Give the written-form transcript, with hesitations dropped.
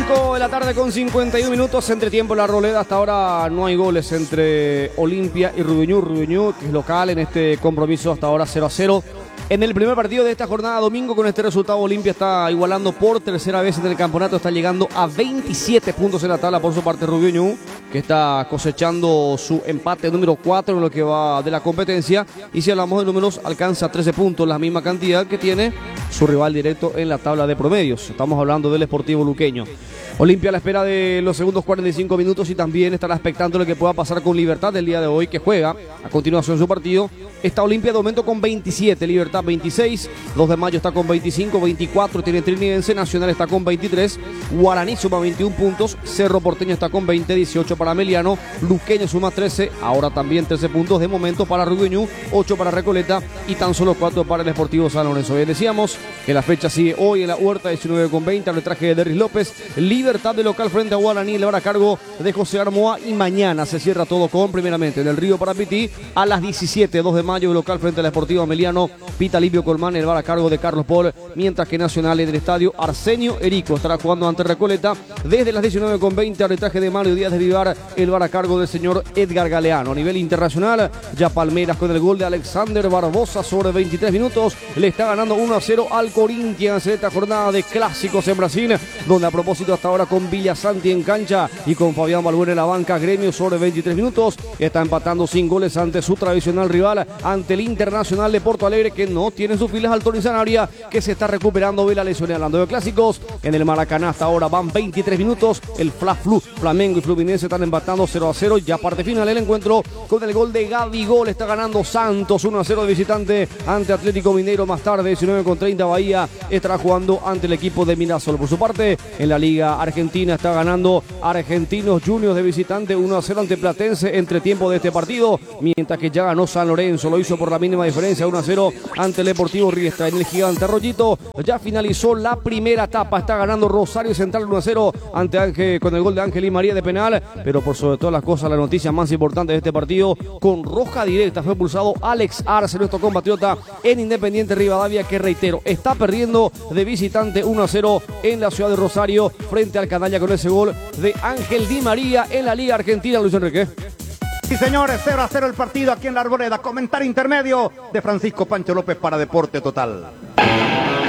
5 de la tarde con 51 minutos, entretiempo en la Arboleda. Hasta ahora no hay goles entre Olimpia y Rubiñú. Rubiñú, que es local en este compromiso, hasta ahora 0-0. En el primer partido de esta jornada domingo, con este resultado, Olimpia está igualando por tercera vez en el campeonato. Está llegando a 27 puntos en la tabla. Por su parte, Rubiñú, que está cosechando su empate número 4 en lo que va de la competencia. Y si hablamos de números, alcanza 13 puntos, la misma cantidad que tiene su rival directo en la tabla de promedios. Estamos hablando del Sportivo Luqueño. Olimpia a la espera de los segundos 45 minutos y también estará expectando lo que pueda pasar con Libertad el día de hoy, que juega a continuación su partido. Está Olimpia de momento con 27, Libertad 26, 2 de Mayo está con 25, 24 tiene Trinidense, Nacional está con 23, Guaraní suma 21 puntos, Cerro Porteño está con 20, 18 para Meliano, Luqueño suma 13, ahora también 13 puntos de momento para Rubiñú, 8 para Recoleta y tan solo 4 para el Sportivo San Lorenzo. Bien, decíamos que la fecha sigue hoy en la Huerta, 19:20, arbitraje de Derris López, Libertad de local frente a Guaraní, le va a cargo de José Armoa y mañana se cierra todo con, primeramente, en el Río Parapití a las 17, 2 de Mayo, local frente al Sportivo Meliano, Pita Livio Colmán, el va a cargo de Carlos Paul, mientras que Nacional en el estadio Arsenio Erico estará jugando ante Recoleta desde las 19:20, arbitraje de Mario Díaz de Vivar, el va a cargo del señor Edgar Galeano. A nivel internacional, ya Palmeiras con el gol de Alexander Barbosa sobre 23 minutos, le está ganando 1-0 al Corinthians en esta jornada de clásicos en Brasil, donde a propósito hasta ahora con Villasanti en cancha y con Fabián Balbuena en la banca, Gremio sobre 23 minutos, está empatando sin goles ante su tradicional rival, ante el Internacional de Porto Alegre, que no tiene sus filas al Toro Sanabria, que se está recuperando de la lesión. Hablando de clásicos, en el Maracaná hasta ahora van 23 minutos, el Flamengo y Fluminense están empatando 0-0, ya parte final el encuentro con el gol de Gabigol, está ganando Santos 1-0 de visitante ante Atlético Mineiro. Más tarde, 19:30, Bahía estará jugando ante el equipo de Mirasol. Por su parte, en la Liga Argentina está ganando Argentinos Juniors de visitante 1-0 ante Platense, entre tiempo de este partido, mientras que ya ganó San Lorenzo, lo hizo por la mínima diferencia 1-0 ante el Deportivo Riestra. En el Gigante Arroyito ya finalizó la primera etapa, está ganando Rosario Central 1-0 ante Ángel, con el gol de Ángel y María de penal, pero por sobre todas las cosas, la noticia más importante de este partido, con roja directa fue expulsado Alex Arce, nuestro compatriota en Independiente Rivadavia, que reitero, está perdiendo de visitante 1-0 en la ciudad de Rosario frente al Canalla, con ese gol de Ángel Di María en la Liga Argentina. Luis Enrique. Sí, señores, 0-0 el partido aquí en la Arboleda. Comentario intermedio de Francisco Pancho López para Deporte Total.